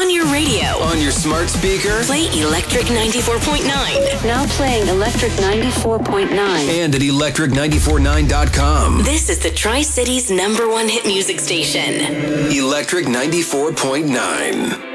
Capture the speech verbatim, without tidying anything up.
On your radio. On your smart speaker. Play Electric ninety-four point nine. Now playing Electric ninety-four point nine. And at electric nine four nine dot com. This is the Tri-City's number one hit music station. Electric ninety-four point nine.